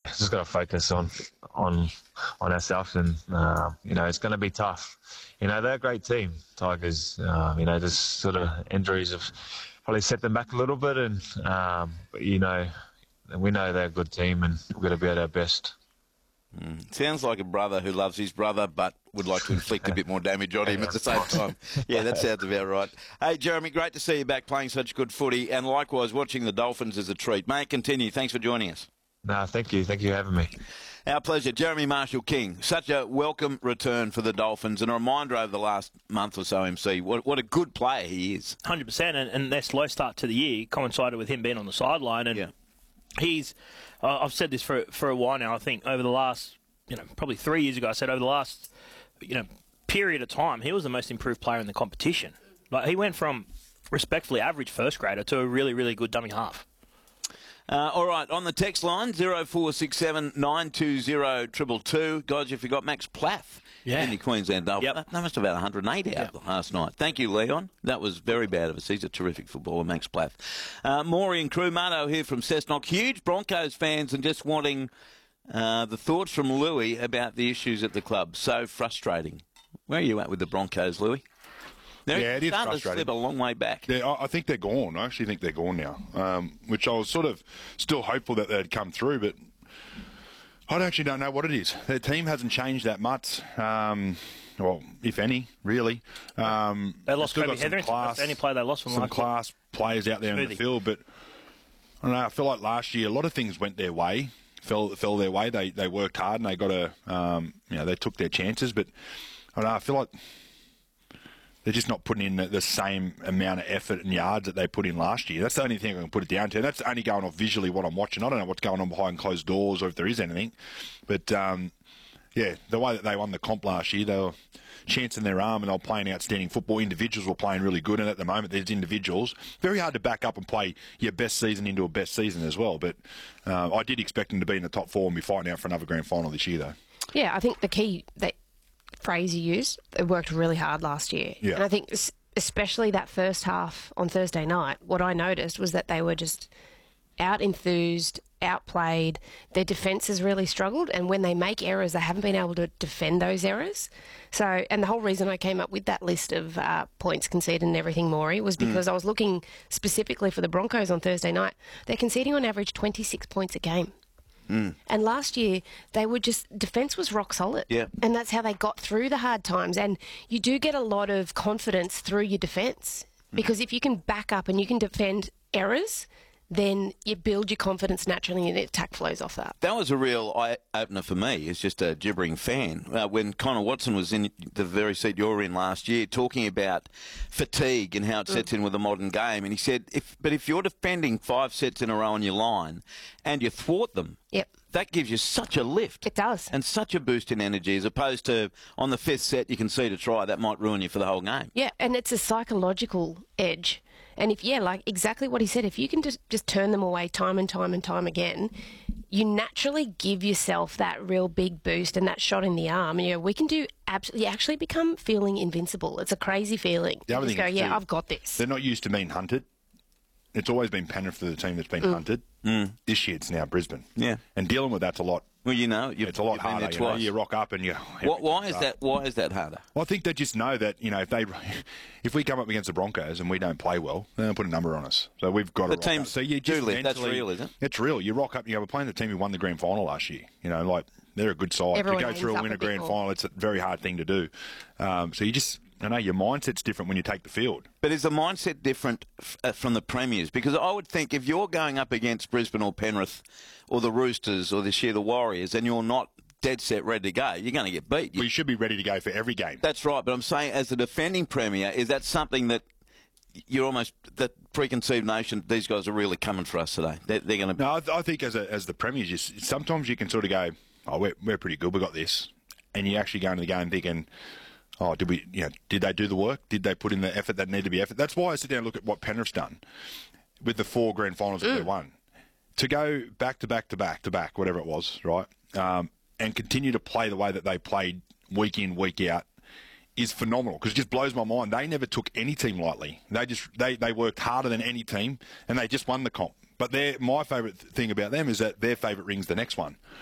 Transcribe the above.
just got to focus on ourselves, and it's going to be tough. They're a great team, Tigers. Just sort of injuries have probably set them back a little bit, and but we know they're a good team, and we've got to be at our best. Sounds like a brother who loves his brother but would like to inflict a bit more damage on him at the same time. Yeah, that sounds about right. Hey, Jeremy, great to see you back playing such good footy, and likewise watching the Dolphins is a treat. May it continue. Thanks for joining us. No, thank you. Thank you for having me. Our pleasure. Jeremy Marshall-King. Such a welcome return for the Dolphins, and a reminder over the last month or so, MC, what a good player he is. 100%, and their slow start to the year coincided with him being on the sideline, and he's... I've said this for a while now. I think over the last, probably 3 years ago, I said over the last, period of time, he was the most improved player in the competition. Like, he went from respectfully average first grader to a really, really good dummy half. All right, on the text line, 0467 920 222. Guys, you forgot Max Plath. Yeah. In the Queensland Double. Yep. That must have been 180 out last night. Thank you, Leon. That was very bad of us. He's a terrific footballer, Max Plath. Maury and crew, Marto here from Cessnock. Huge Broncos fans and just wanting the thoughts from Louis about the issues at the club. So frustrating. Where are you at with the Broncos, Louis? It is frustrating. To slip a long way back. Yeah, I think they're gone. I actually think they're gone now, which I was sort of still hopeful that they'd come through, but I actually don't know what it is. Their team hasn't changed that much, well, if any, really. They lost Kobe Hetherington. That's the only player they lost from some class players out there in the field, but I don't know. I feel like last year a lot of things went their way, fell their way. They worked hard and they got they took their chances, but I don't know. I feel like they're just not putting in the same amount of effort and yards that they put in last year. That's the only thing I can put it down to. And that's only going off visually what I'm watching. I don't know what's going on behind closed doors or if there is anything. But, the way that they won the comp last year, they were chancing their arm and they were playing outstanding football. Individuals were playing really good. And at the moment, there's individuals. Very hard to back up and play your best season into a best season as well. But I did expect them to be in the top four and be fighting out for another grand final this year, though. Yeah, I think the key... phrase you used, they worked really hard last year. Yeah. And I think especially that first half on Thursday night, what I noticed was that they were just out-enthused, outplayed. Their defence has really struggled, and when they make errors, they haven't been able to defend those errors. So, and the whole reason I came up with that list of points conceded and everything, Maury, was because I was looking specifically for the Broncos on Thursday night. They're conceding on average 26 points a game. And last year, they were defence was rock solid. Yeah. And that's how they got through the hard times. And you do get a lot of confidence through your defence. Because if you can back up and you can defend errors, then you build your confidence naturally and the attack flows off that. That was a real eye-opener for me as just a gibbering fan. When Connor Watson was in the very seat you were in last year, talking about fatigue and how it sets in with the modern game, and he said, if you're defending 5 sets in a row on your line and you thwart them, that gives you such a lift. It does. And such a boost in energy, as opposed to on the 5th set you can see to try. That might ruin you for the whole game. Yeah, and it's a psychological edge. And like exactly what he said, if you can just turn them away time and time and time again, you naturally give yourself that real big boost and that shot in the arm. We can do absolutely, you actually become feeling invincible. It's a crazy feeling. The other you just thing go, is I've got this. They're not used to being hunted. It's always been Penrith for the team that's been hunted. This year it's now Brisbane. Yeah. And dealing with that's a lot. Well, it's a lot harder. You rock up and you. Why is that harder? Well, I think they just know that if we come up against the Broncos and we don't play well, they'll put a number on us. So we've got to. The team. So you just that's real, is it? It's real. You rock up. We're playing the team who won the grand final last year. They're a good side. Everyone to go through and win a grand final, it's a very hard thing to do. So you just. I know your mindset's different when you take the field. But is the mindset different from the Premiers? Because I would think if you're going up against Brisbane or Penrith or the Roosters or this year the Warriors and you're not dead set ready to go, you're going to get beat. Well, you should be ready to go for every game. That's right. But I'm saying as a defending Premier, is that something that you're almost that preconceived notion, these guys are really coming for us today? They're going to be... No, I think as the Premiers, sometimes you can sort of go, we're pretty good, we got this. And you actually go into the game thinking... did they do the work? Did they put in the effort that needed to be effort? That's why I sit down and look at what Penrith's done with the 4 grand finals that they won. To go back to back to back to back, whatever it was, right, and continue to play the way that they played week in, week out is phenomenal because it just blows my mind. They never took any team lightly. They worked harder than any team and they just won the comp. But my favourite thing about them is that their favourite ring's the next one.